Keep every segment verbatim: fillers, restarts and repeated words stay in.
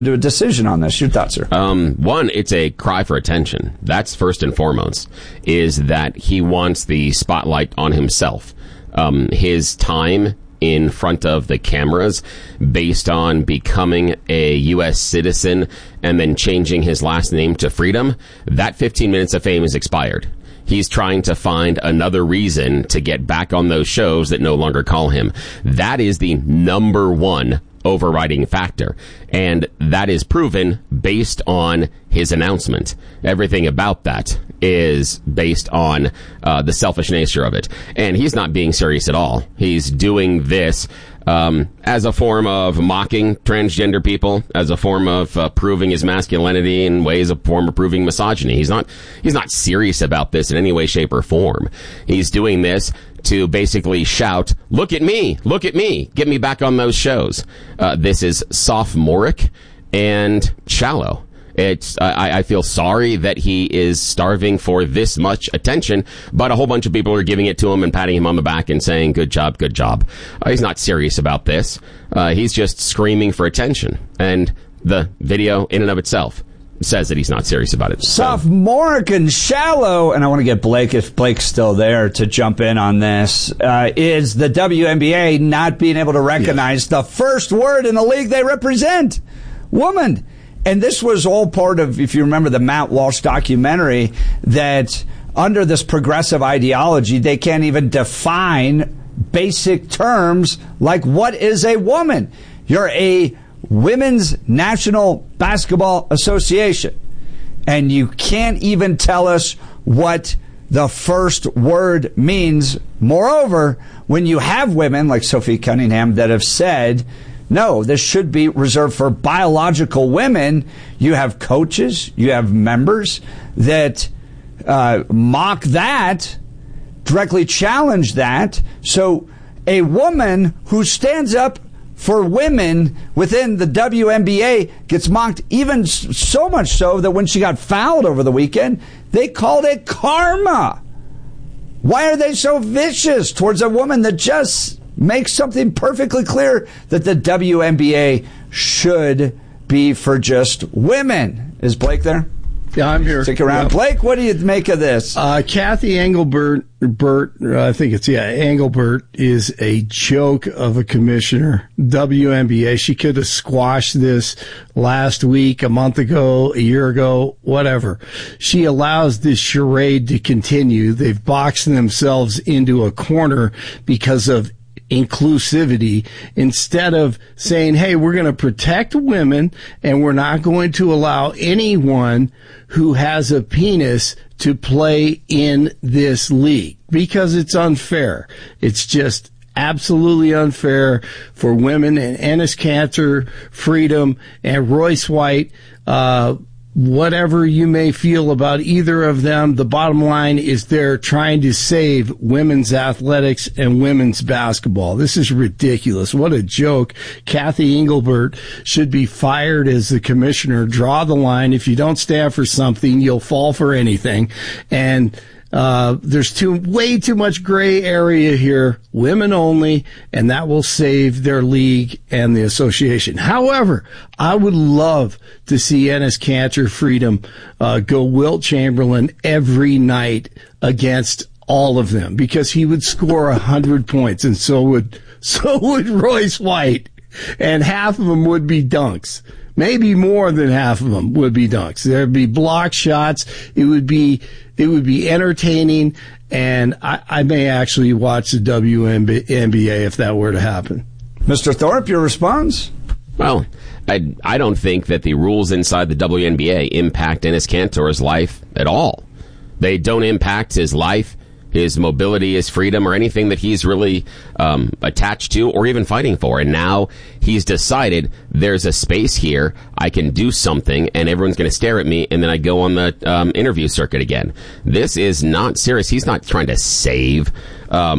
to a decision on this. Your thoughts, sir? Um, one, it's a cry for attention. That's first and foremost, is that he wants the spotlight on himself. Um, his time in front of the cameras based on becoming a U S citizen and then changing his last name to Freedom, that fifteen minutes of fame is expired. He's trying to find another reason to get back on those shows that no longer call him. That is the number one overriding factor. And that is proven based on his announcement. Everything about that is based on uh, the selfish nature of it. And he's not being serious at all. He's doing this um, as a form of mocking transgender people, as a form of uh, proving his masculinity, in ways a form of proving misogyny. He's not he's not serious about this in any way, shape, or form. He's doing this to basically shout, look at me, look at me, get me back on those shows. Uh, this is sophomoric and shallow. It's, I, I feel sorry that he is starving for this much attention, but a whole bunch of people are giving it to him and patting him on the back and saying, good job, good job. Uh, he's not serious about this. Uh, he's just screaming for attention. And the video in and of itself says that he's not serious about it. Sophomoric and shallow, and I want to get Blake, if Blake's still there, to jump in on this, uh, is the W N B A not being able to recognize yeah. the first word in the league they represent, woman. And this was all part of, if you remember the Matt Walsh documentary, that under this progressive ideology, they can't even define basic terms like what is a woman. You're a Women's National Basketball Association, and you can't even tell us what the first word means. Moreover, when you have women like Sophie Cunningham that have said, no, this should be reserved for biological women, you have coaches, you have members that uh, mock that, directly challenge that. So a woman who stands up for women within the W N B A gets mocked, even so much so that when she got fouled over the weekend, they called it karma. Why are they so vicious towards a woman that just makes something perfectly clear that the W N B A should be for just women? Is Blake there? Yeah, I'm here. Stick around. Yep. Blake, what do you make of this? Uh, Kathy Engelbert, Bert, I think it's, yeah, Engelbert is a joke of a commissioner. W N B A. She could have squashed this last week, a month ago, a year ago, whatever. She allows this charade to continue. They've boxed themselves into a corner because of inclusivity, instead of saying, hey, we're going to protect women and we're not going to allow anyone who has a penis to play in this league because it's unfair. It's just absolutely unfair for women. And Enes Kanter, Freedom, and Royce White, uh, whatever you may feel about either of them, the bottom line is they're trying to save women's athletics and women's basketball. This is ridiculous. What a joke. Kathy Engelbert should be fired as the commissioner. Draw the line. If you don't stand for something, you'll fall for anything. And Uh, there's too, way too much gray area here. Women only, and that will save their league and the association. However, I would love to see Enes Kanter, Freedom, uh, go Wilt Chamberlain every night against all of them because he would score a hundred points, and so would, so would Royce White, and half of them would be dunks. Maybe more than half of them would be dunks. There'd be block shots. It would be, it would be entertaining, and I, I may actually watch the W N B A if that were to happen. Mister Thorpe, your response? Well, I, I don't think that the rules inside the W N B A impact Enes Kanter's life at all. They don't impact his life, his mobility, his freedom, or anything that he's really um, attached to or even fighting for. And now he's decided there's a space here, I can do something, and everyone's going to stare at me, and then I go on the um, interview circuit again. This is not serious. He's not trying to save um,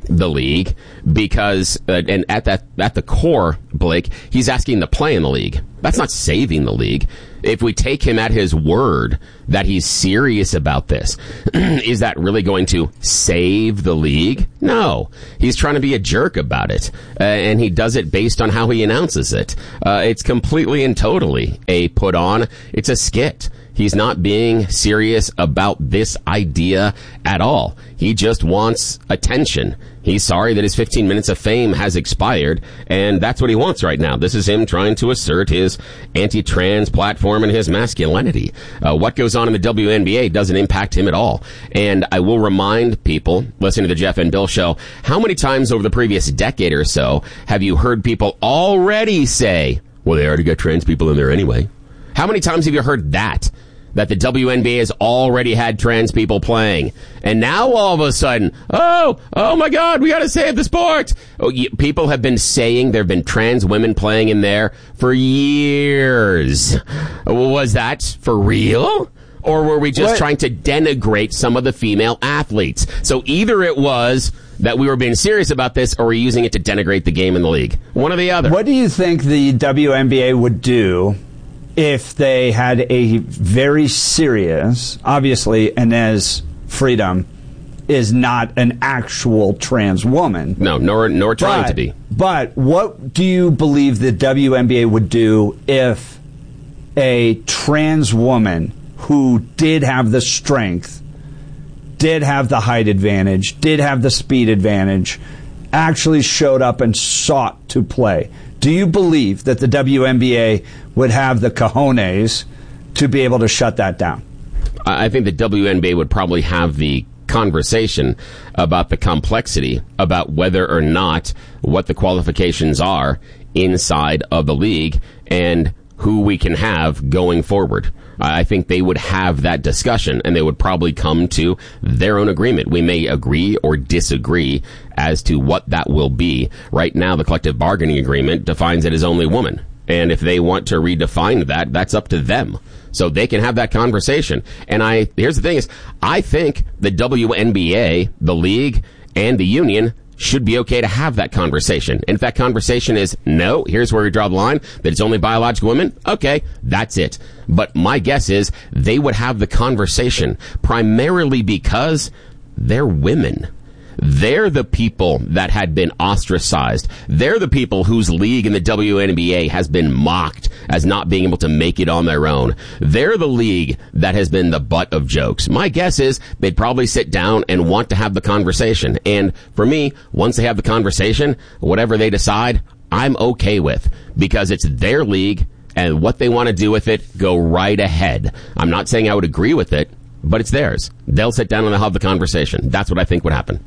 the league because, uh, and at that, at the core, Blake, he's asking to play in the league. That's not saving the league. If we take him at his word that he's serious about this, is that really going to save the league? No. He's trying to be a jerk about it, uh, and he does it based on how he announces it. Uh, it's completely and totally a put on. It's a skit. He's not being serious about this idea at all. He just wants attention. He's sorry that his fifteen minutes of fame has expired, and that's what he wants right now. This is him trying to assert his anti-trans platform and his masculinity. Uh, what goes on in the W N B A doesn't impact him at all. And I will remind people listening to the Jeff and Bill Show, how many times over the previous decade or so have you heard people already say, well, they already got trans people in there anyway? How many times have you heard that? That the W N B A has already had trans people playing. And now all of a sudden, oh, oh my God, we got to save the sport. Oh, you, people have been saying there have been trans women playing in there for years. Was that for real? Or were we just what? trying to denigrate some of the female athletes? So either it was that we were being serious about this or we're using it to denigrate the game in the league. One or the other. What do you think the W N B A would do if they had a very serious, obviously, Inez Freedom is not an actual trans woman. No, nor nor trying but, to be. But what do you believe the W N B A would do if a trans woman who did have the strength, did have the height advantage, did have the speed advantage, actually showed up and sought to play? Do you believe that the W N B A would have the cojones to be able to shut that down? I think the W N B A would probably have the conversation about the complexity, about whether or not what the qualifications are inside of the league and who we can have going forward. I think they would have that discussion, and they would probably come to their own agreement. We may agree or disagree as to what that will be. Right now, the collective bargaining agreement defines it as only woman. And if they want to redefine that, that's up to them. So they can have that conversation. And I, here's the thing is, I think the W N B A, the league, and the union should be okay to have that conversation. And if that conversation is, no, here's where we draw the line, that it's only biological women, okay, that's it. But my guess is they would have the conversation primarily because they're women. They're the people that had been ostracized. They're the people whose league in the W N B A has been mocked as not being able to make it on their own. They're the league that has been the butt of jokes. My guess is they'd probably sit down and want to have the conversation. And for me, once they have the conversation, whatever they decide, I'm okay with, because it's their league and what they want to do with it, go right ahead. I'm not saying I would agree with it, but it's theirs. They'll sit down and they'll have the conversation. That's what I think would happen.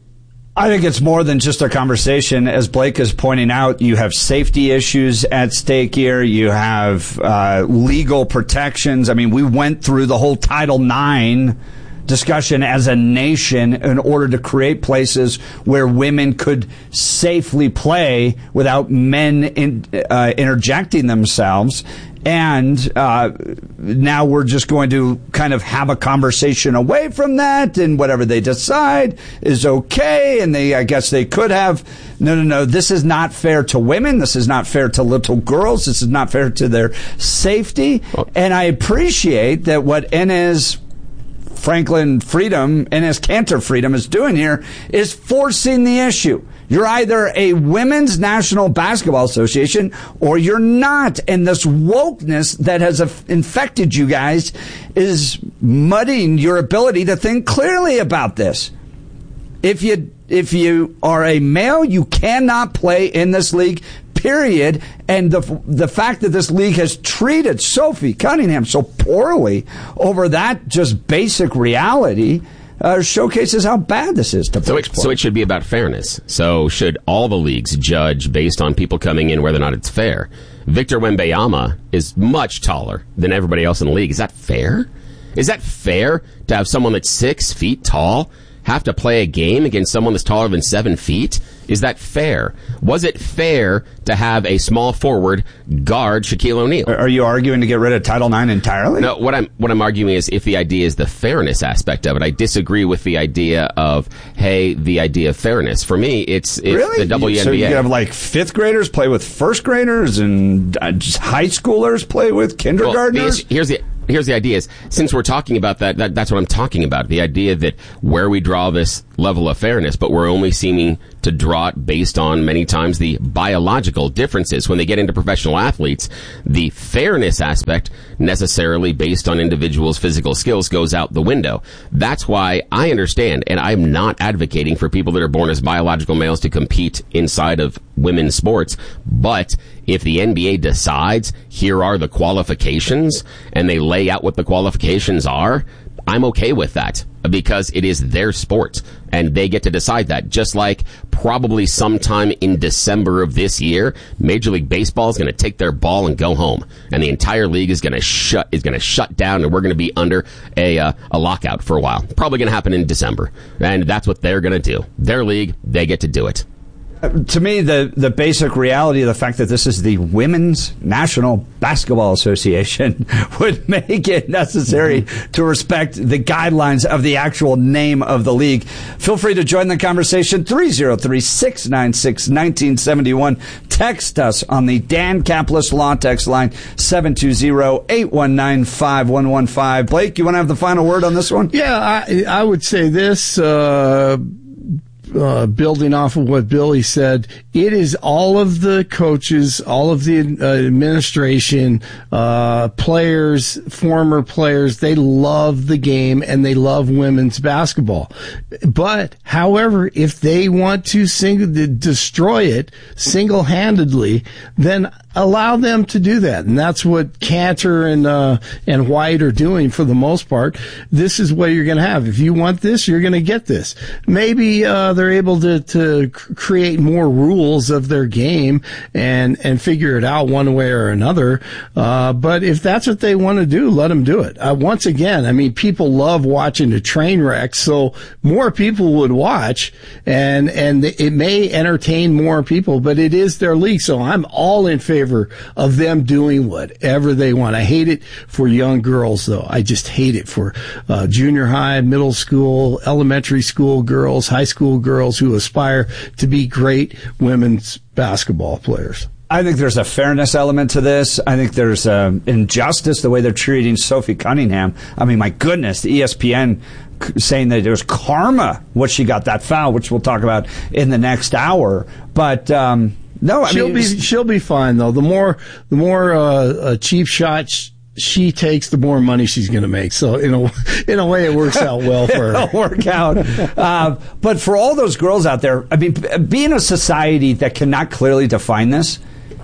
I think it's more than just a conversation. As Blake is pointing out, you have safety issues at stake here. You have uh, legal protections. I mean, we went through the whole Title nine discussion as a nation in order to create places where women could safely play without men in, uh, interjecting themselves. And uh, now we're just going to kind of have a conversation away from that, and whatever they decide is okay. And they, I guess they could have, no, no, no, this is not fair to women. This is not fair to little girls. This is not fair to their safety. And I appreciate that what Inez Franklin Freedom, Inez Cantor Freedom is doing here is forcing the issue. You're either a Women's National Basketball Association or you're not. And this wokeness that has infected you guys is muddying your ability to think clearly about this. If you if you are a male, you cannot play in this league, period. And the the fact that this league has treated Sophie Cunningham so poorly over that just basic reality Uh, showcases how bad this is to so it, so it should be about fairness. So should all the leagues judge based on people coming in whether or not it's fair? Victor Wembanyama is much taller than everybody else in the league. Is that fair? Is that fair to have someone that's six feet tall have to play a game against someone that's taller than seven feet? Is that fair? Was it fair to have a small forward guard Shaquille O'Neal? Are you arguing to get rid of Title nine entirely? No, what I'm what I'm arguing is if the idea is the fairness aspect of it. I disagree with the idea of, hey, the idea of fairness. For me, it's, it's really? the W N B A. So you have like fifth graders play with first graders and uh, just high schoolers play with kindergartners? Well, here's the... Here's the idea is, since we're talking about that, that, that's what I'm talking about. The idea that where we draw this level of fairness, but we're only seeming to draw it based on many times the biological differences. When they get into professional athletes, the fairness aspect necessarily based on individuals' physical skills goes out the window. That's why I understand, and I'm not advocating for people that are born as biological males to compete inside of women's sports, but if the N B A decides here are the qualifications and they lay out what the qualifications are, I'm okay with that because it is their sport and they get to decide that. Just like probably sometime in December of this year, Major League Baseball is going to take their ball and go home, and the entire league is going to shut is going to shut down, and we're going to be under a uh, a lockout for a while. Probably going to happen in December, and that's what they're going to do. Their league, they get to do it. To me, the, the basic reality of the fact that this is the Women's National Basketball Association would make it necessary mm-hmm. to respect the guidelines of the actual name of the league. Feel free to join the conversation. three oh three, six nine six, one nine seven one. Text us on the Dan Caplis Law text line, seven two zero, eight one nine, five one one five. Blake, you want to have the final word on this one? Yeah, I, I would say this, uh, Uh, building off of what Billy said, it is all of the coaches, all of the uh, administration, uh, players, former players, they love the game and they love women's basketball. But, however, if they want to sing- destroy it single-handedly, then allow them to do that. And that's what Cantor and, uh, and White are doing for the most part. This is what you're going to have. If you want this, you're going to get this. Maybe, uh, they're able to, to create more rules of their game and, and figure it out one way or another. Uh, but if that's what they want to do, let them do it. Uh, once again, I mean, people love watching the train wreck, so more people would watch and, and it may entertain more people, but it is their league. So I'm all in favor of them doing whatever they want. I hate it for young girls, though. I just hate it for uh, junior high, middle school, elementary school girls, high school girls who aspire to be great women's basketball players. I think there's a fairness element to this. I think there's uh, injustice the way they're treating Sophie Cunningham. I mean, my goodness, the E S P N saying that there's karma what she got that foul, which we'll talk about in the next hour. But um No, I she'll mean, be she'll be fine though. The more the more uh, cheap shots she takes, the more money she's going to make. So in a in a way, it works out well for her. It'll work out. Uh, but for all those girls out there, I mean, being a society that cannot clearly define this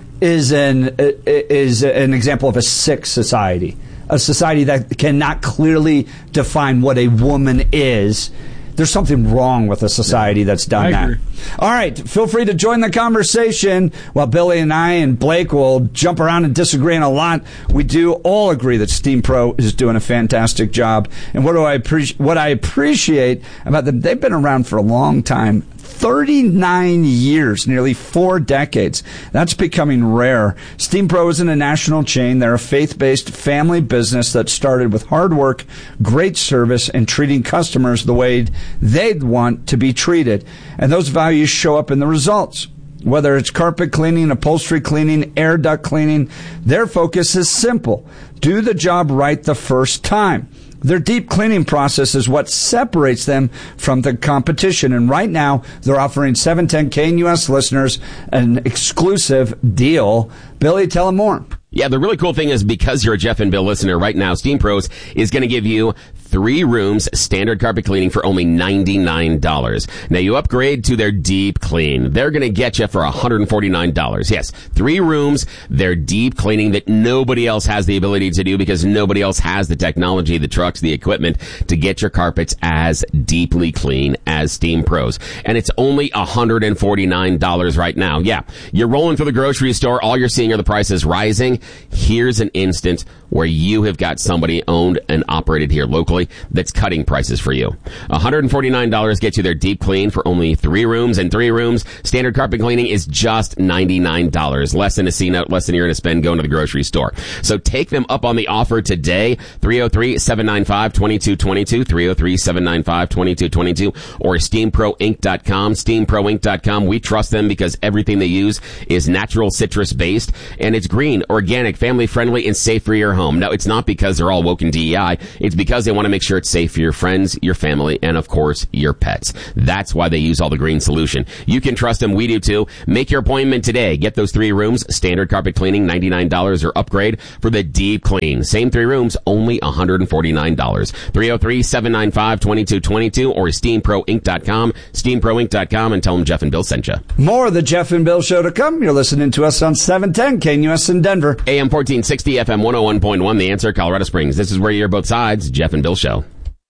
is an is an example of a sick society, a society that cannot clearly define what a woman is. There's something wrong with a society that's done I that. agree. All right, feel free to join the conversation while Billy and I and Blake will jump around and disagree on a lot. We do all agree that Steam Pro is doing a fantastic job. And what do I appreciate? What I appreciate about them, they've been around for a long time. thirty-nine years, nearly four decades. That's becoming rare. Steam Pro isn't a national chain. They're a faith-based family business that started with hard work, great service, and treating customers the way they'd want to be treated. And those values show up in the results. Whether it's carpet cleaning, upholstery cleaning, air duct cleaning, their focus is simple. Do the job right the first time. Their deep cleaning process is what separates them from the competition. And right now, they're offering seven ten K N U S listeners an exclusive deal. Billy, tell them more. Yeah, the really cool thing is because you're a Jeff and Bill listener right now, Steam Pros is going to give you three rooms standard carpet cleaning for only ninety-nine dollars. Now you upgrade to their deep clean. They're going to get you for one hundred forty-nine dollars. Yes, three rooms, their deep cleaning that nobody else has the ability to do because nobody else has the technology, the trucks, products, the equipment to get your carpets as deeply clean as Steam Pros. And it's only one hundred forty-nine dollars right now. Yeah, you're rolling through the grocery store. All you're seeing are the prices rising. Here's an instance where you have got somebody owned and operated here locally that's cutting prices for you. one hundred forty-nine dollars gets you their deep clean for only three rooms and three rooms. Standard carpet cleaning is just ninety-nine dollars. Less than a C note, less than you're going to spend going to the grocery store. So take them up on the offer today. three oh three, seven nine five, two two two two, three oh three, seven nine five, two two two two, or steam pro inc dot com. steam pro inc dot com. We trust them because everything they use is natural citrus based, and it's green, organic, family friendly, and safe for your home. Now, it's not because they're all woke in D E I. It's because they want to make sure it's safe for your friends, your family, and of course, your pets. That's why they use all the green solution. You can trust them. We do too. Make your appointment today. Get those three rooms, standard carpet cleaning, ninety-nine dollars, or upgrade for the deep clean. Same three rooms, only one hundred forty-nine dollars. three oh three, seven nine five, two two two two or steam pro inc dot com. steam pro inc dot com, and tell them Jeff and Bill sent you. More of the Jeff and Bill Show to come. You're listening to us on seven ten K N U S in Denver. A M fourteen sixty, F M one oh one point one, The Answer, Colorado Springs. This is where you hear both sides. Jeff and Bill Show.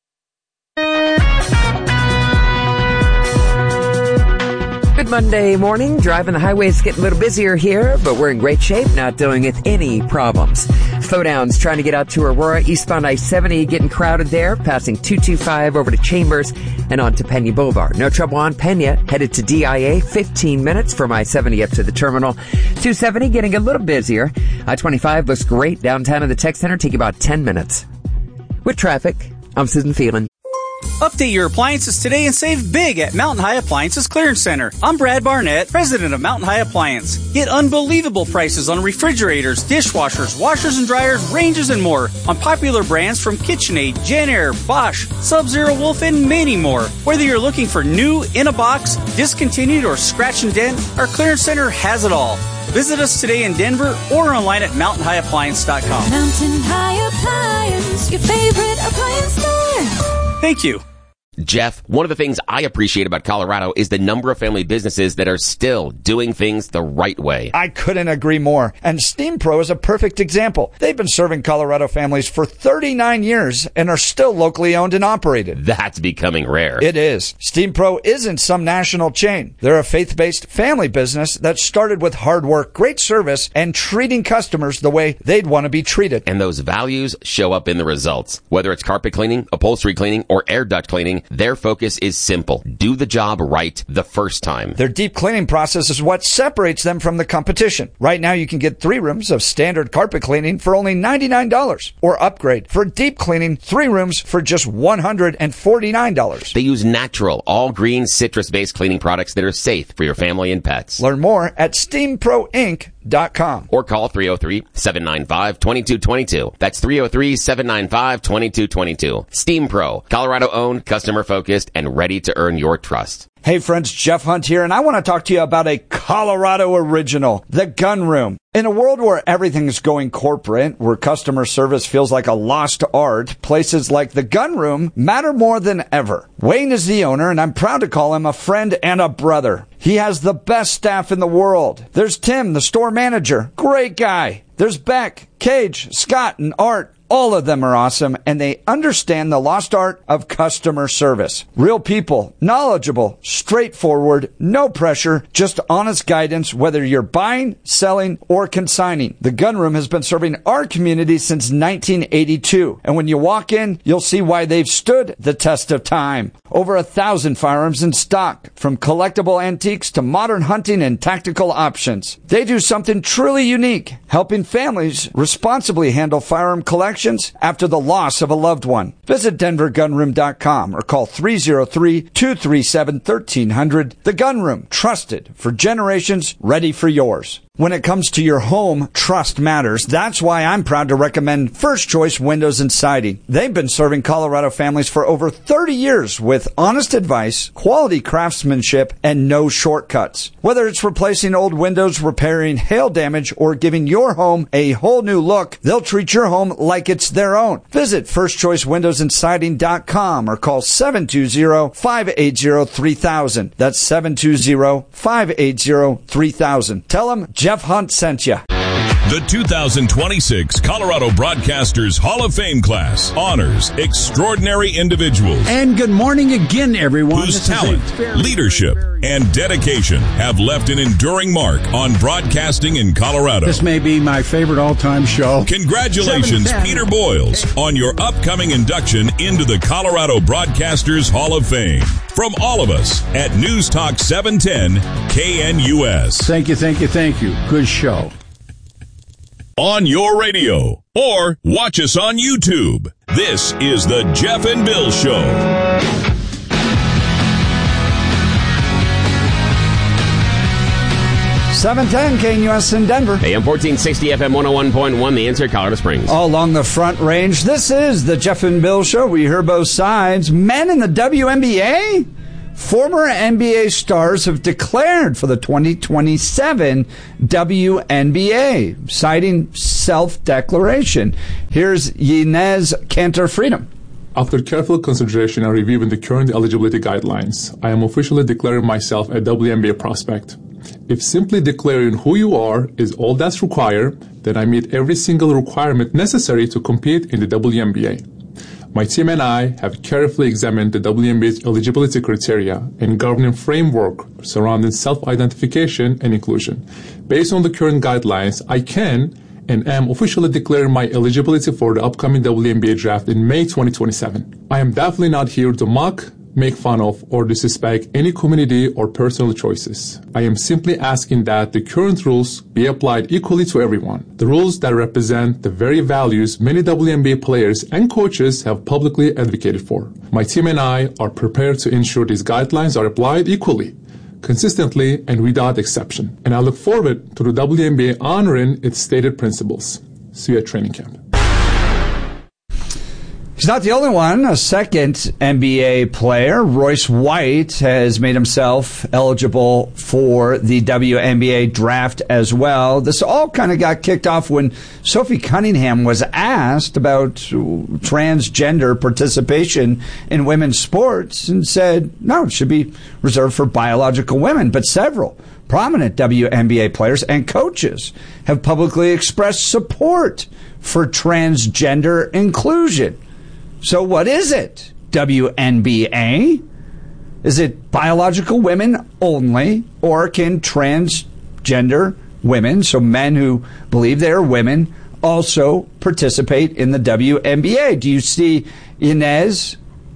Good Monday morning. Driving the highways getting a little busier here, but we're in great shape, not dealing with any problems. Slowdowns trying to get out to Aurora, eastbound I seventy, getting crowded there, passing two twenty-five over to Chambers and on to Pena Boulevard. No trouble on Pena, headed to D I A, fifteen minutes from I seventy up to the terminal. two seventy getting a little busier. I twenty-five looks great downtown in the tech center, take about ten minutes. With traffic, I'm Susan Phelan. Update your appliances today and save big at Mountain High Appliances Clearance Center. I'm Brad Barnett, president of Mountain High Appliance. Get unbelievable prices on refrigerators, dishwashers, washers and dryers, ranges, and more on popular brands from KitchenAid, JennAir, Bosch, Sub-Zero Wolf, and many more. Whether you're looking for new, in a box, discontinued, or scratch and dent, our Clearance Center has it all. Visit us today in Denver or online at mountain high appliance dot com. Mountain High Appliance, your favorite appliance store. Thank you. Jeff, one of the things I appreciate about Colorado is the number of family businesses that are still doing things the right way. I couldn't agree more. And Steam Pro is a perfect example. They've been serving Colorado families for thirty-nine years and are still locally owned and operated. That's becoming rare. It is. Steam Pro isn't some national chain. They're a faith-based family business that started with hard work, great service, and treating customers the way they'd want to be treated. And those values show up in the results. Whether it's carpet cleaning, upholstery cleaning, or air duct cleaning, their focus is simple. Do the job right the first time. Their deep cleaning process is what separates them from the competition. Right now, you can get three rooms of standard carpet cleaning for only ninety-nine dollars, or upgrade for deep cleaning, three rooms for just one hundred forty-nine dollars. They use natural, all-green, citrus-based cleaning products that are safe for your family and pets. Learn more at steam pro inc dot com. Or call three oh three, seven nine five, two two two two. That's three oh three, seven nine five, two two two two. Steam Pro, Colorado-owned, customer-focused, and ready to earn your trust. Hey friends, Jeff Hunt here, and I want to talk to you about a Colorado original, The Gun Room. In a world where everything is going corporate, where customer service feels like a lost art, places like The Gun Room matter more than ever. Wayne is the owner, and I'm proud to call him a friend and a brother. He has the best staff in the world. There's Tim, the store manager. Great guy. There's Beck, Cage, Scott, and Art. All of them are awesome, and they understand the lost art of customer service. Real people, knowledgeable, straightforward, no pressure, just honest guidance, whether you're buying, selling, or consigning. The Gun Room has been serving our community since nineteen eighty-two, and when you walk in, you'll see why they've stood the test of time. Over a thousand firearms in stock, from collectible antiques to modern hunting and tactical options. They do something truly unique, helping families responsibly handle firearm collections after the loss of a loved one. Visit denver gun room dot com or call three oh three, two three seven, one three hundred. The Gun Room, trusted for generations, ready for yours. When it comes to your home, trust matters. That's why I'm proud to recommend First Choice Windows and Siding. They've been serving Colorado families for over thirty years with honest advice, quality craftsmanship, and no shortcuts. Whether it's replacing old windows, repairing hail damage, or giving your home a whole new look, they'll treat your home like it's their own. Visit first choice windows and siding dot com or call seven two zero, five eight zero, three thousand. That's seven two zero, five eight zero, three thousand. Tell them Jeff Hunt sent you. The two thousand twenty-six Colorado Broadcasters Hall of Fame class honors extraordinary individuals And good morning again, everyone. whose This is a talent, very, leadership, very, very- and dedication have left an enduring mark on broadcasting in Colorado. This may be my favorite all-time show. Congratulations, seven ten Peter Boyles, on your upcoming induction into the Colorado Broadcasters Hall of Fame. From all of us at News Talk seven ten K N U S. Thank you, thank you, thank you. Good show. On your radio or watch us on YouTube. This is the Jeff and Bill Show. seven ten K N U S in Denver. A M fourteen sixty, F M one oh one point one, The Answer, Colorado Springs. All along the Front Range. This is the Jeff and Bill Show. We hear both sides. Men in the W N B A? Former N B A stars have declared for the twenty twenty-seven W N B A, citing self-declaration. Here's Inez Cantor-Freedom. After careful consideration and reviewing the current eligibility guidelines, I am officially declaring myself a W N B A prospect. If simply declaring who you are is all that's required, then I meet every single requirement necessary to compete in the W N B A. My team and I have carefully examined the W N B A's eligibility criteria and governing framework surrounding self-identification and inclusion. Based on the current guidelines, I can and am officially declaring my eligibility for the upcoming W N B A draft in May twenty twenty-seven. I am definitely not here to mock, make fun of, or disrespect any community or personal choices. I am simply asking that the current rules be applied equally to everyone. The rules that represent the very values many W N B A players and coaches have publicly advocated for. My team and I are prepared to ensure these guidelines are applied equally, consistently, and without exception. And I look forward to the W N B A honoring its stated principles. See you at training camp. He's not the only one. A second N B A player, Royce White, has made himself eligible for the W N B A draft as well. This all kind of got kicked off when Sophie Cunningham was asked about transgender participation in women's sports and said, no, it should be reserved for biological women. But several prominent W N B A players and coaches have publicly expressed support for transgender inclusion. So what is it? W N B A? Is it biological women only, or can transgender women, so men who believe they are women, also participate in the W N B A? Do you see Inez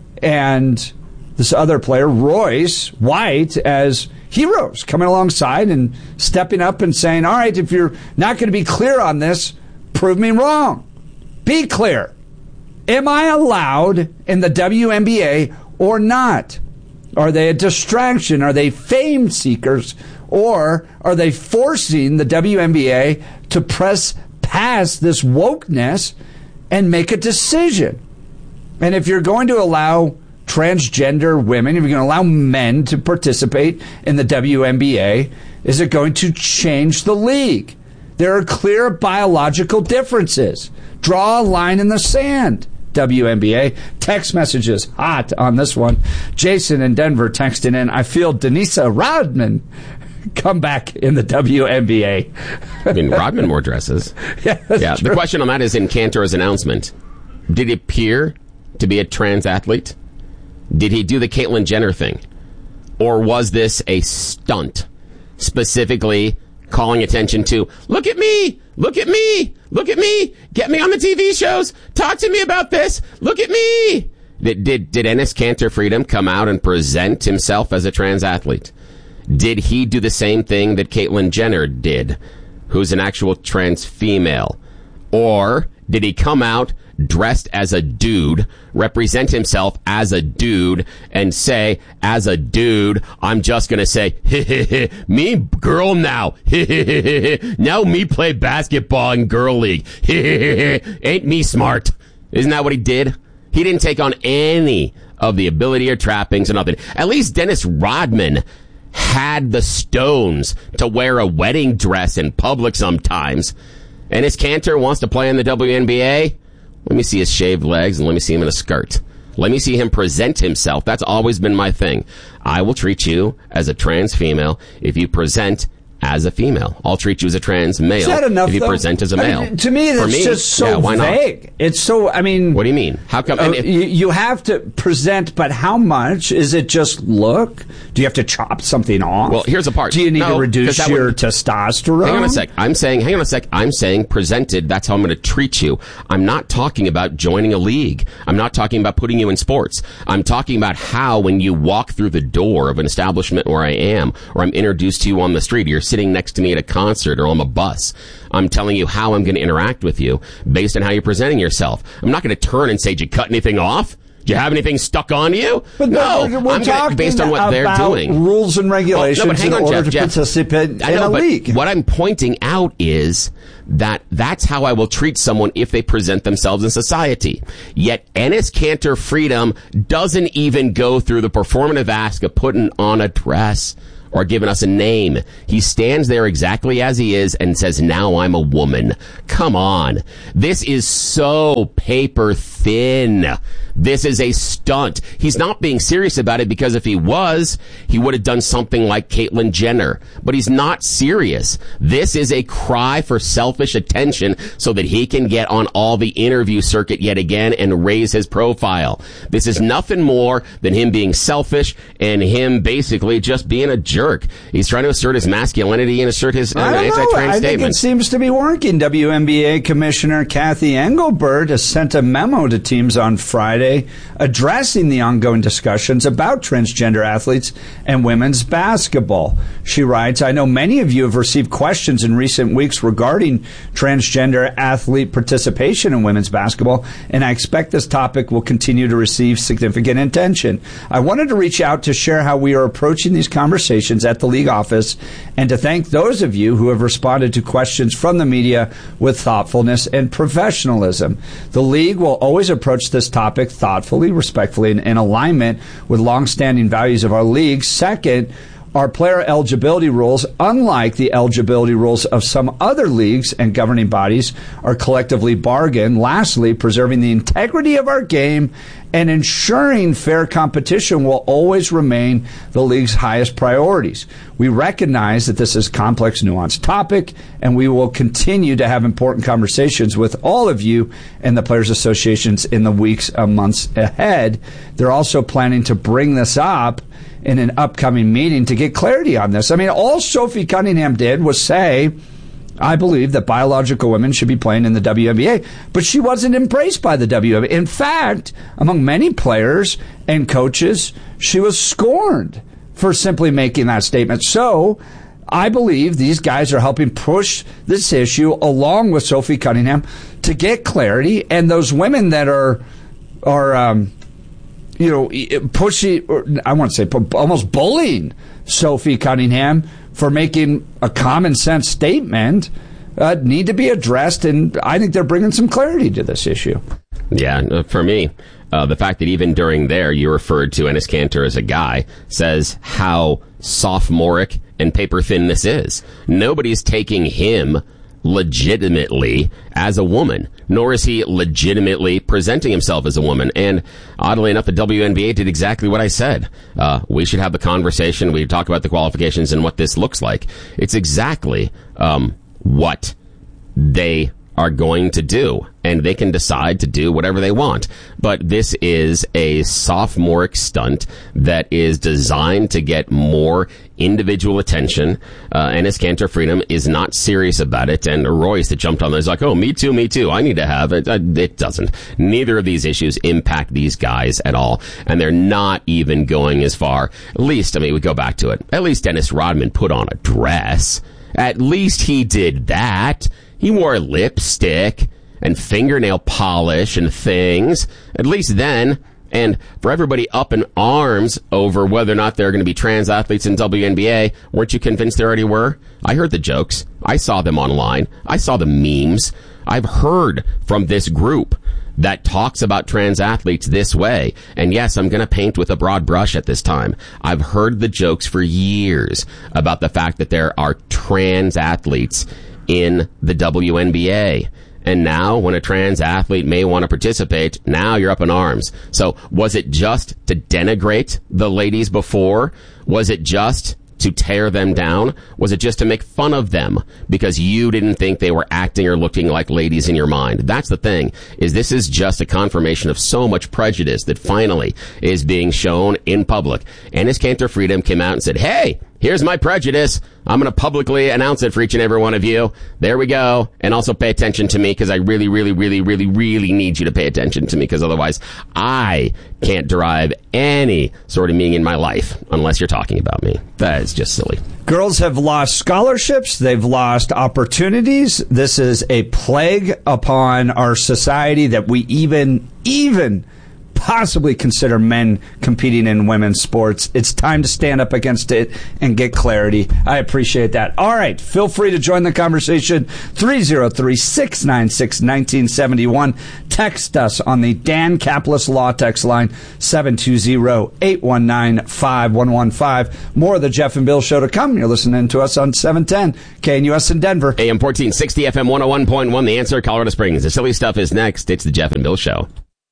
and this other player, Royce White, as heroes coming alongside and stepping up and saying, all right, if you're not going to be clear on this, prove me wrong. Be clear. Am I allowed in the W N B A or not? Are they a distraction? Are they fame seekers? Or are they forcing the W N B A to press past this wokeness and make a decision? And if you're going to allow transgender women, if you're going to allow men to participate in the W N B A, is it going to change the league? There are clear biological differences. Draw a line in the sand. W N B A. Text messages hot on this one. Jason in Denver texting in, I feel Denisa Rodman come back in the W N B A. I mean, Rodman wore dresses. Yeah, yeah. true. The question on that is in Cantor's announcement. Did he appear to be a trans athlete? Did he do the Caitlyn Jenner thing? Or was this a stunt? Specifically calling attention to, look at me, look at me, look at me, get me on the T V shows, talk to me about this, look at me. Did, did, did Enes Kanter-Freedom come out and present himself as a trans athlete? Did he do the same thing that Caitlyn Jenner did, who's an actual trans female? Or did he come out dressed as a dude, represent himself as a dude, and say, as a dude, I'm just going to say, me girl now. Now me play basketball in girl league. Ain't me smart. Isn't that what he did? He didn't take on any of the ability or trappings or nothing. At least Dennis Rodman had the stones to wear a wedding dress in public sometimes. And his Cantor wants to play in the W N B A. Let me see his shaved legs and let me see him in a skirt. Let me see him present himself. That's always been my thing. I will treat you as a trans female if you present as a female. I'll treat you as a trans male Is that enough, if you though? present as a I male. mean, to me, that's For me, just so yeah, why vague. Not? It's so, I mean... What do you mean? How come... Uh, and if, you, you have to present, but how much? Is it just look? Do you have to chop something off? Well, here's the part. Do you need No, to reduce 'cause that your would- testosterone? Hang on a sec. I'm saying, hang on a sec. I'm saying presented, that's how I'm going to treat you. I'm not talking about joining a league. I'm not talking about putting you in sports. I'm talking about how when you walk through the door of an establishment where I am, or I'm introduced to you on the street, or you're sitting next to me at a concert or on a bus, I'm telling you how I'm going to interact with you based on how you're presenting yourself. I'm not going to turn and say, did you cut anything off? Do you have anything stuck on you? But no, we're, we're I'm talking gonna, based on what they're about doing. Rules and regulations well, no, but hang in on, order Jeff, to Jeff. participate I know, in a but league. What I'm pointing out is that that's how I will treat someone if they present themselves in society. Yet Enes Kanter Freedom doesn't even go through the performative ask of putting on a dress or giving us a name. He stands there exactly as he is and says, now I'm a woman. Come on. This is so paper thin. This is a stunt. He's not being serious about it, because if he was, he would have done something like Caitlyn Jenner. But he's not serious. This is a cry for selfish attention so that he can get on all the interview circuit yet again and raise his profile. This is nothing more than him being selfish and him basically just being a jerk. He's trying to assert his masculinity and assert his uh, I don't know. anti-trans I think it statements. seems to be working. W N B A Commissioner Kathy Engelbert has sent a memo to teams on Friday addressing the ongoing discussions about transgender athletes and women's basketball. She writes, I know many of you have received questions in recent weeks regarding transgender athlete participation in women's basketball, and I expect this topic will continue to receive significant attention. I wanted to reach out to share how we are approaching these conversations at the league office, and to thank those of you who have responded to questions from the media with thoughtfulness and professionalism. The league will always approach this topic thoughtfully, respectfully, and in alignment with longstanding values of our league. Second, our player eligibility rules, unlike the eligibility rules of some other leagues and governing bodies, are collectively bargained. Lastly, preserving the integrity of our game and ensuring fair competition will always remain the league's highest priorities. We recognize that this is a complex, nuanced topic, and we will continue to have important conversations with all of you and the players' associations in the weeks and months ahead. They're also planning to bring this up in an upcoming meeting to get clarity on this. I mean, all Sophie Cunningham did was say, I believe that biological women should be playing in the W N B A, but she wasn't embraced by the W N B A. In fact, among many players and coaches, she was scorned for simply making that statement. So I believe these guys are helping push this issue along with Sophie Cunningham to get clarity, and those women that are are um, you know, pushing, or I want to say almost bullying Sophie Cunningham for making a common sense statement uh, need to be addressed, and I think they're bringing some clarity to this issue. Yeah, for me, uh, the fact that even during there you referred to Enes Kanter as a guy says how sophomoric and paper thin this is. Nobody's taking him legitimately as a woman, nor is he legitimately presenting himself as a woman. And oddly enough, the W N B A did exactly what I said. Uh, we should have the conversation. We talk about the qualifications and what this looks like. It's exactly um, what they are going to do, and they can decide to do whatever they want. But this is a sophomoric stunt that is designed to get more individual attention. Uh, Enes Kanter Freedom is not serious about it, and Royce that jumped on there is like, oh, me too, me too. I need to have it. Uh, it doesn't. Neither of these issues impact these guys at all, and they're not even going as far. At least, I mean, we go back to it. At least Dennis Rodman put on a dress. At least he did that. He wore lipstick and fingernail polish and things. At least then. And for everybody up in arms over whether or not there are going to be trans athletes in W N B A, weren't you convinced there already were? I heard the jokes. I saw them online. I saw the memes. I've heard from this group that talks about trans athletes this way. And yes, I'm going to paint with a broad brush at this time. I've heard the jokes for years about the fact that there are trans athletes in the W N B A. And now, when a trans athlete may want to participate, now you're up in arms. So, was it just to denigrate the ladies before? Was it just to tear them down? Was it just to make fun of them because you didn't think they were acting or looking like ladies in your mind? That's the thing, is this is just a confirmation of so much prejudice that finally is being shown in public. Enes Kanter Freedom came out and said, hey, here's my prejudice. I'm going to publicly announce it for each and every one of you. There we go. And also pay attention to me, because I really, really, really, really, really need you to pay attention to me, because otherwise I can't derive any sort of meaning in my life unless you're talking about me. That is just silly. Girls have lost scholarships. They've lost opportunities. This is a plague upon our society that we even, even possibly consider men competing in women's sports. It's time to stand up against it and get clarity. I appreciate that. All right. Feel free to join the conversation. three oh three, six nine six, one nine seven one. Text us on the Dan Caplis Law text line, seven two zero, eight one nine, five one one five. More of the Jeff and Bill Show to come. You're listening to us on seven ten K N U S in Denver. A M fourteen sixty, F M one oh one point one. The Answer, Colorado Springs. The silly stuff is next. It's the Jeff and Bill Show.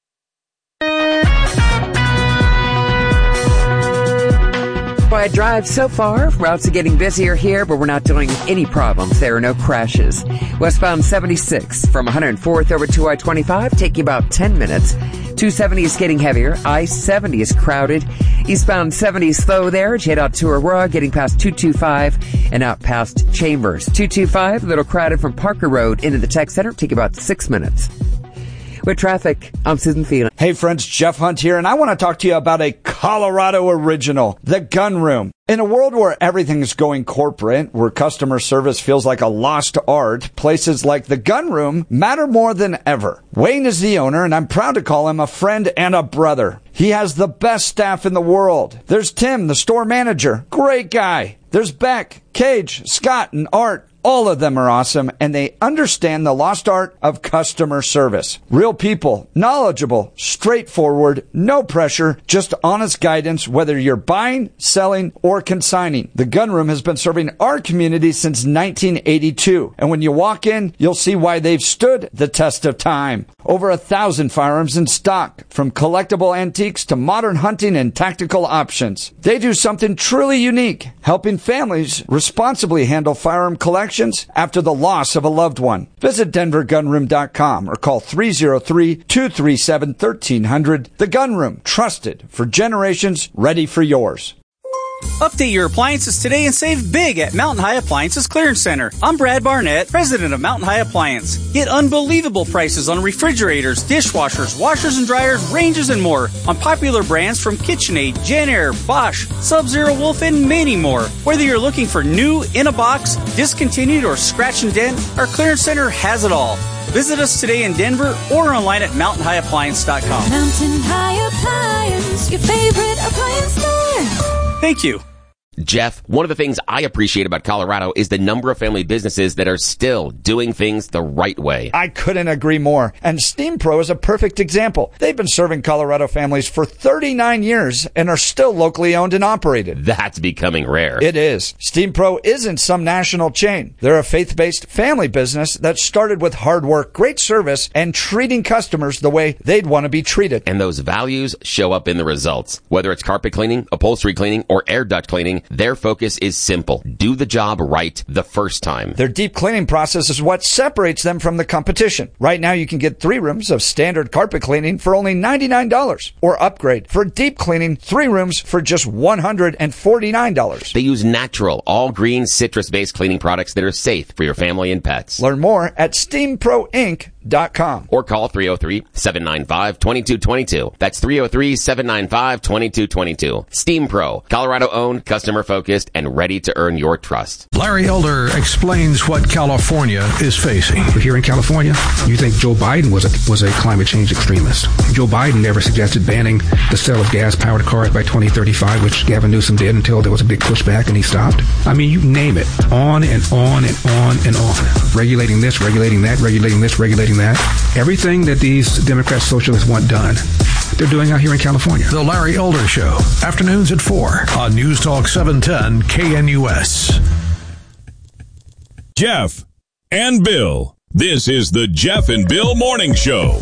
Quiet drive so far. Routes are getting busier here, but we're not doing any problems. There are no crashes. Westbound seventy-six from one oh fourth over to I twenty-five, taking about ten minutes. two seventy is getting heavier. I seventy is crowded. Eastbound seventy is slow there. Head out to Aurora, getting past two twenty-five and out past Chambers. two twenty-five, a little crowded from Parker Road into the Tech Center, taking about six minutes. With traffic, I'm Susan Phelan. Hey friends, Jeff Hunt here, and I want to talk to you about a Colorado original, The Gun Room. In a world where everything's going corporate, where customer service feels like a lost art, places like The Gun Room matter more than ever. Wayne is the owner, and I'm proud to call him a friend and a brother. He has the best staff in the world. There's Tim, the store manager. Great guy. There's Beck, Cage, Scott, and Art. All of them are awesome, and they understand the lost art of customer service. Real people, knowledgeable, straightforward, no pressure, just honest guidance, whether you're buying, selling, or consigning. The Gun Room has been serving our community since nineteen eighty-two, and when you walk in, you'll see why they've stood the test of time. Over a thousand firearms in stock, from collectible antiques to modern hunting and tactical options. They do something truly unique, helping families responsibly handle firearm collections after the loss of a loved one. Visit denver gun room dot com or call three oh three, two three seven, one three zero zero. The Gun Room, trusted for generations, ready for yours. Update your appliances today and save big at Mountain High Appliances Clearance Center. I'm Brad Barnett, president of Mountain High Appliance. Get unbelievable prices on refrigerators, dishwashers, washers and dryers, ranges, and more on popular brands from KitchenAid, JennAir, Bosch, Sub-Zero Wolf, and many more. Whether you're looking for new, in a box, discontinued, or scratch and dent, our Clearance Center has it all. Visit us today in Denver or online at mountain high appliance dot com. Mountain High Appliance, your favorite appliance store. Thank you. Jeff, one of the things I appreciate about Colorado is the number of family businesses that are still doing things the right way. I couldn't agree more. And Steam Pro is a perfect example. They've been serving Colorado families for thirty-nine years and are still locally owned and operated. That's becoming rare. It is. Steam Pro isn't some national chain. They're a faith-based family business that started with hard work, great service, and treating customers the way they'd want to be treated. And those values show up in the results. Whether it's carpet cleaning, upholstery cleaning, or air duct cleaning, their focus is simple. Do the job right the first time. Their deep cleaning process is what separates them from the competition. Right now, you can get three rooms of standard carpet cleaning for only ninety-nine dollars, or upgrade for deep cleaning, three rooms for just one hundred forty-nine dollars. They use natural, all-green, citrus-based cleaning products that are safe for your family and pets. Learn more at steam pro inc dot com. Or call three oh three, seven nine five, two two two two. That's three oh three, seven nine five, two two two two. Steam Pro, Colorado-owned, customer-focused, and ready to earn your trust. Larry Elder explains what California is facing. Here in California, you think Joe Biden was a, was a climate change extremist. Joe Biden never suggested banning the sale of gas-powered cars by twenty thirty-five, which Gavin Newsom did until there was a big pushback and he stopped. I mean, you name it. On and on and on and on. Regulating this, regulating that, regulating this, regulating that. Everything that these Democrats, socialists want done, they're doing out here in California. The Larry Elder Show, afternoons at four on News Talk seven ten K N U S. Jeff and Bill. This is the Jeff and Bill Morning Show.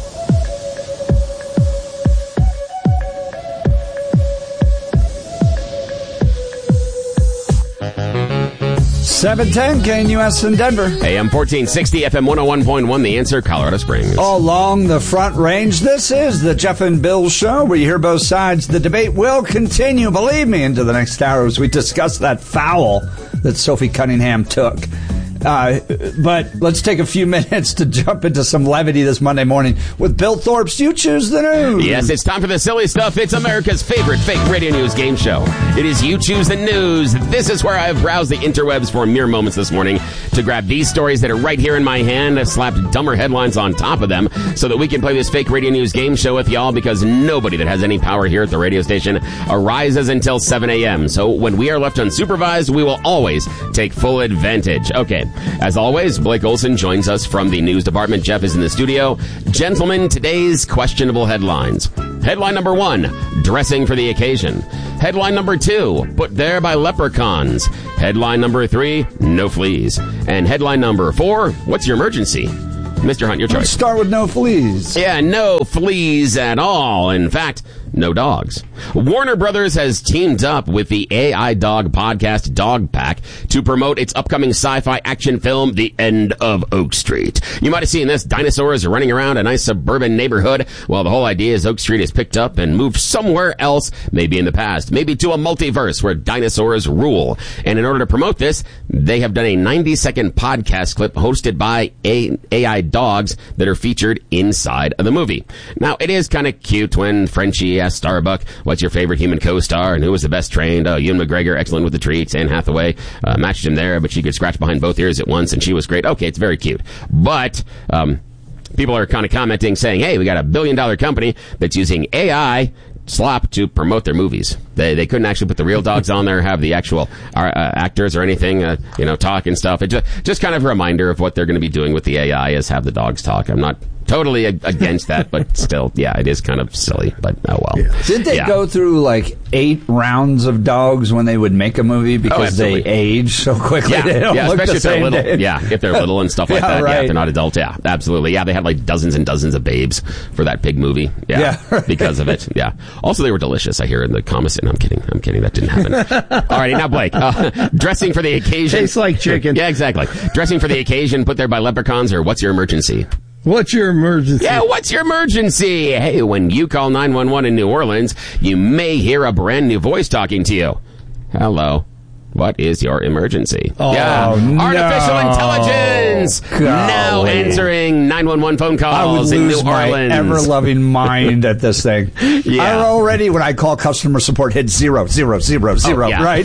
seven ten K N U S in Denver. A M fourteen sixty, F M one oh one point one, The Answer, Colorado Springs. Along the Front Range, this is the Jeff and Bill Show, where you hear both sides. The debate will continue, believe me, into the next hour as we discuss that foul that Sophie Cunningham took. Uh, but let's take a few minutes to jump into some levity this Monday morning with Bill Thorpe's You Choose the News. Yes, it's time for the silly stuff. It's America's favorite fake radio news game show. It is You Choose the News. This is where I've browsed the interwebs for mere moments this morning to grab these stories that are right here in my hand. I've slapped dumber headlines on top of them so that we can play this fake radio news game show with y'all, because nobody that has any power here at the radio station arises until seven a.m. So when we are left unsupervised, we will always take full advantage. Okay. As always, Blake Olson joins us from the news department. Jeff is in the studio. Gentlemen, today's questionable headlines. Headline number one, dressing for the occasion. Headline number two, put there by leprechauns. Headline number three, no fleas. And headline number four, what's your emergency? Mister Hunt, your choice. Let's start with no fleas. Yeah, no fleas at all. In fact, no dogs. Warner Brothers has teamed up with the A I dog podcast Dog Pack to promote its upcoming sci-fi action film, The End of Oak Street. You might have seen this. Dinosaurs are running around a nice suburban neighborhood. Well, the whole idea is Oak Street is picked up and moved somewhere else, maybe in the past, maybe to a multiverse where dinosaurs rule. And in order to promote this, they have done a ninety second podcast clip hosted by A I dogs that are featured inside of the movie. Now, it is kind of cute when Frenchie asked Starbuck, what's your favorite human co-star and who was the best trained? Oh, Ewan McGregor, excellent with the treats. Anne Hathaway uh, matched him there, but she could scratch behind both ears at once, and she was great. Okay, it's very cute. But um, people are kind of commenting, saying, hey, we got a billion-dollar company that's using A I slop to promote their movies. They they couldn't actually put the real dogs on there, have the actual uh, actors or anything, uh, you know, talk and stuff. It just, just kind of a reminder of what they're going to be doing with the A I is have the dogs talk. I'm not totally against that, but still, yeah, it is kind of silly, but oh well. Yeah. Did they yeah. go through like eight rounds of dogs when they would make a movie because oh, they age so quickly? Yeah, they don't yeah look especially the if they're same little. day. Yeah, if they're little and stuff like yeah, that. Right. Yeah, if they're not adults. Yeah, absolutely. Yeah, they had like dozens and dozens of babes for that pig movie. Yeah, yeah right. because of it. Yeah. Also, they were delicious. I hear in the comments. And I'm kidding. I'm kidding. That didn't happen. Alrighty, now Blake, uh, dressing for the occasion. Tastes like chicken. Yeah, exactly. Dressing for the occasion. Put there by leprechauns, or what's your emergency? What's your emergency? Yeah, what's your emergency? Hey, when you call nine one one in New Orleans, you may hear a brand new voice talking to you. Hello. What is your emergency? Oh, yeah. no. Artificial intelligence. Golly. Now answering nine one one phone calls I would in lose New my Orleans. ever-loving mind at this thing. Yeah. I already, when I call customer support, hit zero, zero, zero, zero, oh, yeah. right?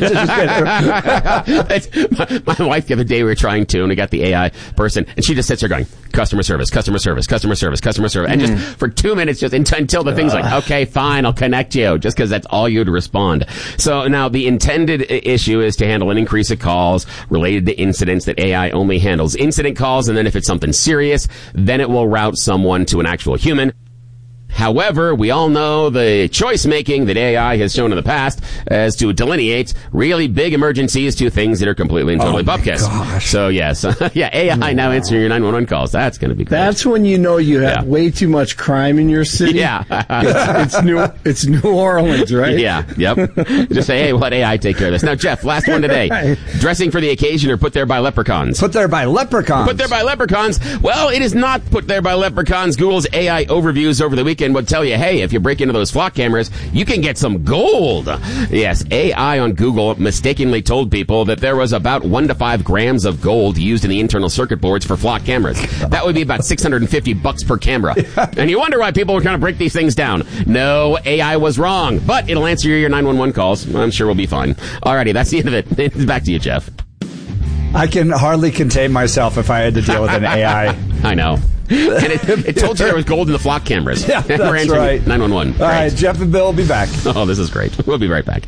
my, my wife the other day, we were trying to, and we got the A I person, and she just sits there going, customer service, customer service, customer service, customer service. And Mm. just for two minutes, just until, until the thing's like, okay, fine, I'll connect you, just because that's all you'd respond. So now the intended I- issue is to handle an increase of calls related to incidents that A I only handles incident calls, and then if it's something serious, then it will route someone to an actual human. However, we all know the choice-making that A I has shown in the past as to delineate really big emergencies to things that are completely and totally oh my bupkis. Gosh. So, yes. yeah, A I now answering your nine one one calls. That's going to be great. That's when you know you have Yeah. way too much crime in your city. Yeah. it's, it's New it's New Orleans, right? Yeah, yep. Just say, hey, we'll let A I take care of this. Now, Jeff, last one today. Right. Dressing for the occasion or put there by leprechauns? Put there by leprechauns. Put there by leprechauns. Well, it is not put there by leprechauns. Google's A I overviews over the weekend would tell you, hey, if you break into those flock cameras, you can get some gold. Yes, A I on Google mistakenly told people that there was about one to five grams of gold used in the internal circuit boards for flock cameras. That would be about six hundred fifty bucks per camera. And you wonder why people were trying to break these things down. No, A I was wrong, but it'll answer your nine one one calls. I'm sure we'll be fine. Alrighty, that's the end of it. Back to you, Jeff. I can hardly contain myself if I had to deal with an A I. I know. And it, it told you there was gold in the flock cameras. Yeah, We're that's answering right. nine one one. All right, Jeff and Bill will be back. Oh, this is great. We'll be right back.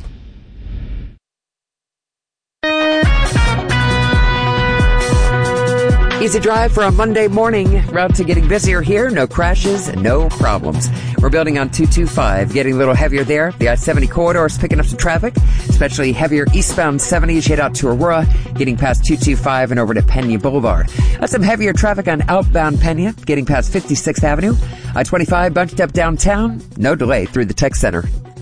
Easy drive for a Monday morning. Route to getting busier here. No crashes, no problems. We're building on two two five, getting a little heavier there. The I seventy corridor is picking up some traffic, especially heavier eastbound seventy as you head out to Aurora, getting past two two five and over to Pena Boulevard. That's some heavier traffic on outbound Pena, getting past fifty-sixth Avenue. I twenty-five bunched up downtown. No delay through the tech center.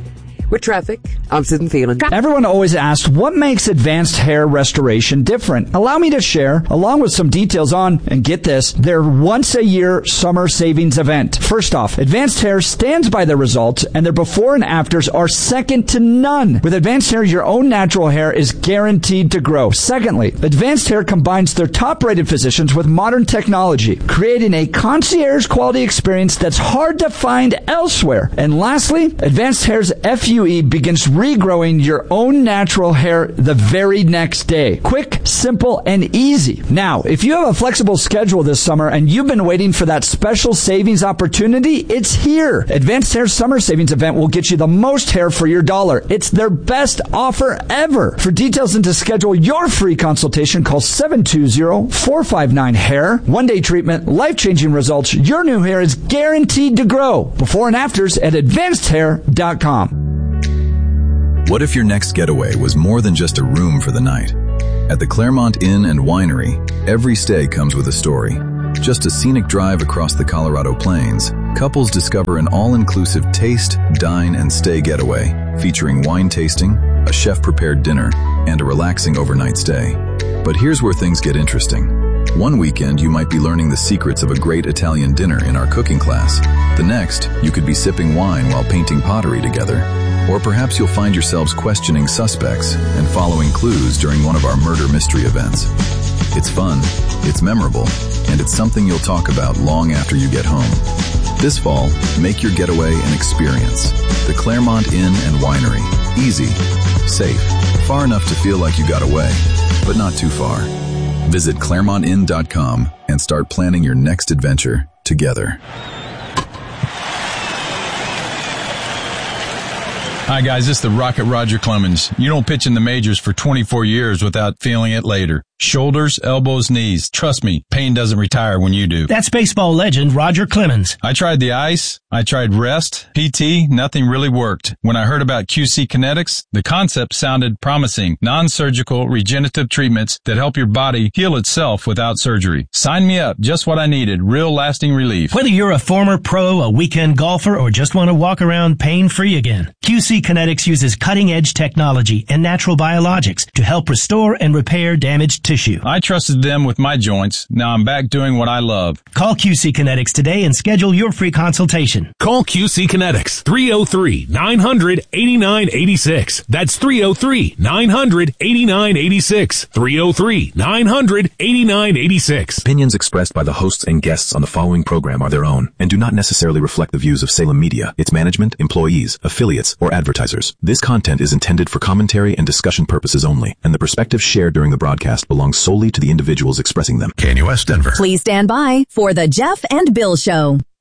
With traffic, I'm Susan Thielen. Everyone always asks, what makes advanced hair restoration different? Allow me to share, along with some details on, and get this, their once-a-year summer savings event. First off, Advanced Hair stands by their results, and their before and afters are second to none. With Advanced Hair, your own natural hair is guaranteed to grow. Secondly, Advanced Hair combines their top-rated physicians with modern technology, creating a concierge-quality experience that's hard to find elsewhere. And lastly, Advanced Hair's F U E begins regrowing your own natural hair the very next day. Quick, simple, and easy. Now, if you have a flexible schedule this summer and you've been waiting for that special savings opportunity, it's here. Advanced Hair's summer savings event will get you the most hair for your dollar. It's their best offer ever. For details and to schedule your free consultation, call seven two zero, four five nine, hair. One-day treatment, life-changing results. Your new hair is guaranteed to grow. Before and afters at advanced hair dot com. What if your next getaway was more than just a room for the night? At the Claremont Inn and Winery, every stay comes with a story. Just a scenic drive across the Colorado Plains, couples discover an all-inclusive taste, dine, and stay getaway, featuring wine tasting, a chef-prepared dinner, and a relaxing overnight stay. But here's where things get interesting. One weekend, you might be learning the secrets of a great Italian dinner in our cooking class. The next, you could be sipping wine while painting pottery together. Or perhaps you'll find yourselves questioning suspects and following clues during one of our murder mystery events. It's fun, it's memorable, and it's something you'll talk about long after you get home. This fall, make your getaway an experience. The Claremont Inn and Winery. Easy, safe, far enough to feel like you got away, but not too far. Visit Claremont Inn dot com and start planning your next adventure together. Hi guys, this is the Rocket Roger Clemens. You don't pitch in the majors for twenty-four years without feeling it later. Shoulders, elbows, knees. Trust me, pain doesn't retire when you do. That's baseball legend Roger Clemens. I tried the ice. I tried rest, P T. Nothing really worked. When I heard about Q C Kinetics, the concept sounded promising. Non-surgical, regenerative treatments that help your body heal itself without surgery. Sign me up. Just what I needed. Real lasting relief. Whether you're a former pro, a weekend golfer, or just want to walk around pain-free again, Q C Kinetics uses cutting-edge technology and natural biologics to help restore and repair damaged tissue. I trusted them with my joints. Now I'm back doing what I love. Call Q C Kinetics today and schedule your free consultation. Call Q C Kinetics, three oh three, nine hundred, eighty-nine eighty-six. That's three oh three, nine hundred, eighty-nine eighty-six. three oh three, nine hundred, eighty-nine eighty-six. Opinions expressed by the hosts and guests on the following program are their own and do not necessarily reflect the views of Salem Media, its management, employees, affiliates, or advertisers. This content is intended for commentary and discussion purposes only, and the perspectives shared during the broadcast belong solely to the individuals expressing them. K N U S Denver. Please stand by for the Jeff and Bill Show.